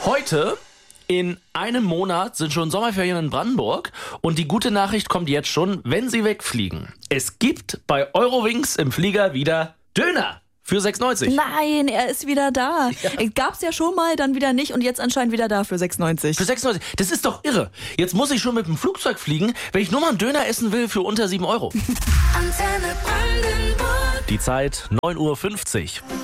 Heute in einem Monat sind schon Sommerferien in Brandenburg und die gute Nachricht kommt jetzt schon, wenn Sie wegfliegen. Es gibt bei Eurowings im Flieger wieder Döner für 6,90. Nein, er ist wieder da. Ja. Gab's ja schon mal, dann wieder nicht und jetzt anscheinend wieder da für 6,90. Für 6,90. Das ist doch irre. Jetzt muss ich schon mit dem Flugzeug fliegen, wenn ich nur mal einen Döner essen will für unter 7 Euro. Antenne Brandenburg. Die Zeit 9:50 Uhr.